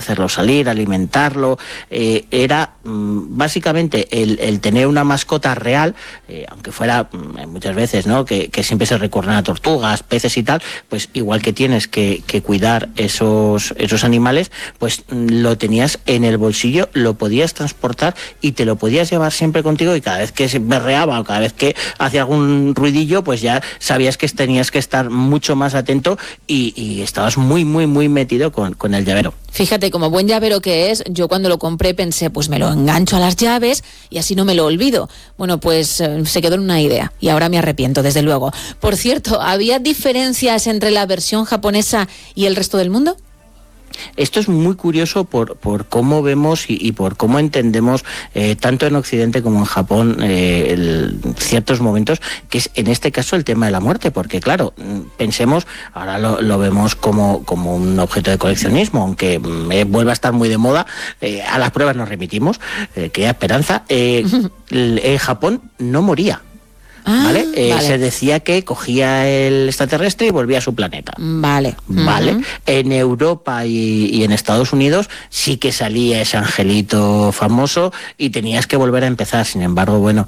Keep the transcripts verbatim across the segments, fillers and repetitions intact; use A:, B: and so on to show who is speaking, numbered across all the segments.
A: hacerlo salir, alimentarlo, eh, era mm, básicamente el, el tener una mascota real, eh, aunque fuera mm, muchas veces, ¿no?, que, que siempre se recurren a tortugas, peces y tal, pues igual que tienes que, que cuidar esos, esos animales, pues mm, lo tenías en el bolsillo, lo podías transportar y te lo podías llevar siempre contigo, y cada vez que se berreaba o cada vez que hacía algún ruidillo, pues ya sabías que tenías que estar mucho más atento y, y estabas muy, muy, muy metido con, con el llavero.
B: Fíjate, como buen llavero que es, yo cuando lo compré pensé, pues me lo engancho a las llaves y así no me lo olvido. Bueno, pues eh, se quedó en una idea y ahora me arrepiento, desde luego. Por cierto, ¿había diferencias entre la versión japonesa y el resto del mundo?
A: Esto es muy curioso por, por cómo vemos y, y por cómo entendemos, eh, tanto en Occidente como en Japón, eh, el, ciertos momentos, que es en este caso el tema de la muerte, porque claro, pensemos, ahora lo, lo vemos como, como un objeto de coleccionismo, aunque eh, vuelva a estar muy de moda, eh, a las pruebas nos remitimos, eh, que hay esperanza, eh, en Japón no moría.
B: Ah,
A: ¿Vale? Eh,
B: vale.
A: Se decía que cogía el extraterrestre y volvía a su planeta.
B: Vale.
A: Vale.
B: Uh-huh.
A: En Europa y, y en Estados Unidos sí que salía ese angelito famoso y tenías que volver a empezar. Sin embargo, bueno,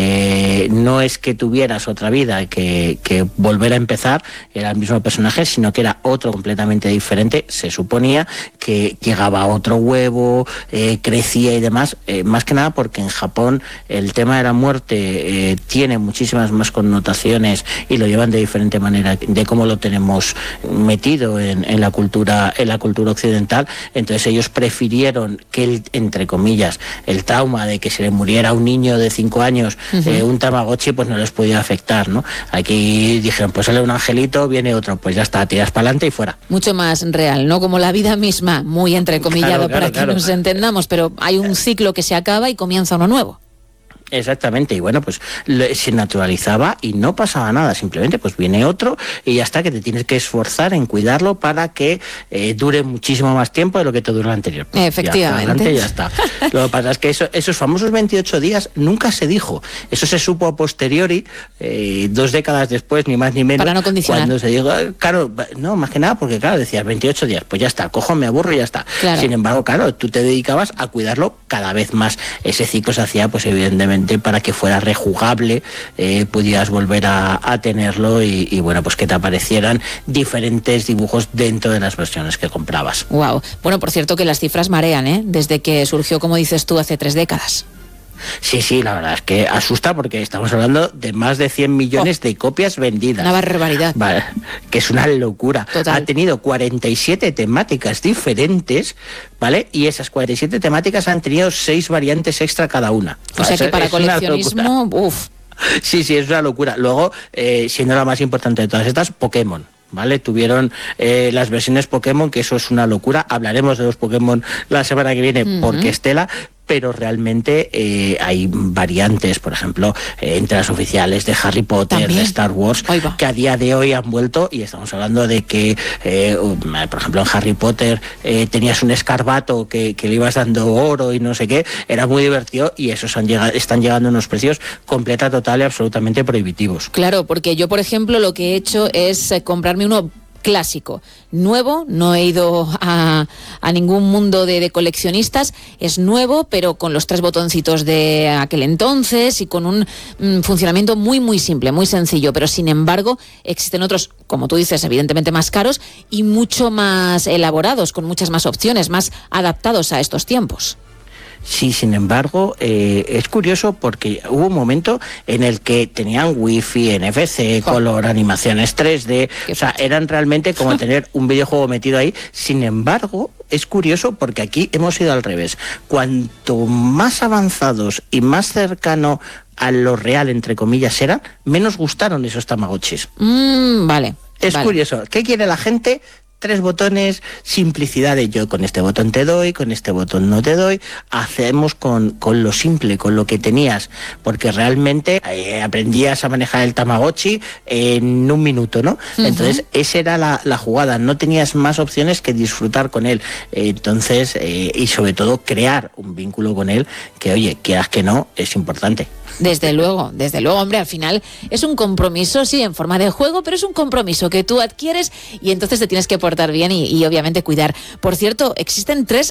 A: eh, no es que tuvieras otra vida que, que volver a empezar, era el mismo personaje, sino que era otro completamente diferente. Se suponía que llegaba otro huevo, eh, crecía y demás, eh, más que nada porque en Japón el tema de la muerte eh, tiene muchísimas más connotaciones y lo llevan de diferente manera de cómo lo tenemos metido en, en la cultura en la cultura occidental. Entonces ellos prefirieron que el, entre comillas, el trauma de que se le muriera un niño de cinco años, uh-huh. eh, un Tamagotchi, pues no les podía afectar, ¿no? Aquí dijeron, pues sale un angelito, viene otro, pues ya está, tiras para adelante y fuera.
B: Mucho más real, ¿no? Como la vida misma, muy entrecomillado, claro, claro, para que claro. nos entendamos, pero hay un ciclo que se acaba y comienza uno nuevo.
A: Exactamente, y bueno, pues se naturalizaba y no pasaba nada, simplemente pues viene otro y ya está, que te tienes que esforzar en cuidarlo para que eh, dure muchísimo más tiempo de lo que te duró el anterior.
B: Efectivamente.
A: Ya está, ya está. Lo que pasa es que eso, esos famosos veintiocho días nunca se dijo, eso se supo a posteriori, eh, dos décadas después, ni más ni menos.
B: Para no condicionar.
A: Cuando se dijo, claro, no, más que nada porque claro, decías veintiocho días, pues ya está, cojo, me aburro y ya está.
B: Claro.
A: Sin embargo, claro, tú te dedicabas a cuidarlo cada vez más. Ese ciclo se hacía, pues evidentemente, para que fuera rejugable, eh, pudieras volver a, a tenerlo y, y bueno, pues que te aparecieran diferentes dibujos dentro de las versiones que comprabas.
B: Wow. Bueno, por cierto que las cifras marean, ¿eh? Desde que surgió, como dices tú, hace tres décadas.
A: Sí, sí, la verdad es que asusta porque estamos hablando de más de cien millones oh, de copias vendidas.
B: Una barbaridad.
A: Vale, que es una locura.
B: Total.
A: Ha tenido cuarenta y siete temáticas diferentes, ¿vale? Y esas cuarenta y siete temáticas han tenido seis variantes extra cada una.
B: O sea que para coleccionismo, uff.
A: Sí, sí, es una locura. Luego, eh, siendo la más importante de todas estas, Pokémon. ¿Vale? Tuvieron eh, las versiones Pokémon, que eso es una locura. Hablaremos de los Pokémon la semana que viene, uh-huh. porque Estela, pero realmente eh, hay variantes, por ejemplo, eh, entre las oficiales de Harry Potter, ¿también? De Star Wars, que a día de hoy han vuelto, y estamos hablando de que, eh, por ejemplo, en Harry Potter eh, tenías un escarbato que, que le ibas dando oro y no sé qué, era muy divertido, y esos han llegado, están llegando a unos precios completa, total y absolutamente prohibitivos.
B: Claro, porque yo, por ejemplo, lo que he hecho es eh, comprarme uno clásico, nuevo, no he ido a, a ningún mundo de, de coleccionistas, es nuevo, pero con los tres botoncitos de aquel entonces y con un mm, funcionamiento muy, muy simple, muy sencillo, pero sin embargo existen otros, como tú dices, evidentemente más caros y mucho más elaborados, con muchas más opciones, más adaptados a estos tiempos.
A: Sí, sin embargo, eh, es curioso porque hubo un momento en el que tenían wifi, N F C, oh. color, animaciones tres D, o sea, eran realmente como tener un videojuego metido ahí. Sin embargo, es curioso porque aquí hemos ido al revés. Cuanto más avanzados y más cercano a lo real, entre comillas, eran, menos gustaron esos Tamagotchis.
B: Mm, vale.
A: Es
B: vale.
A: curioso. ¿Qué quiere la gente? Tres botones, simplicidad de yo con este botón te doy, con este botón no te doy, hacemos con, con lo simple, con lo que tenías, porque realmente eh, aprendías a manejar el Tamagotchi en un minuto, ¿no? Uh-huh. Entonces, esa era la, la jugada, no tenías más opciones que disfrutar con él, eh, entonces, eh, y sobre todo crear un vínculo con él, que oye, quieras que no, es importante.
B: Desde luego, desde luego, hombre, al final es un compromiso, sí, en forma de juego, pero es un compromiso que tú adquieres y entonces te tienes que portar bien y, y obviamente cuidar. Por cierto, existen tres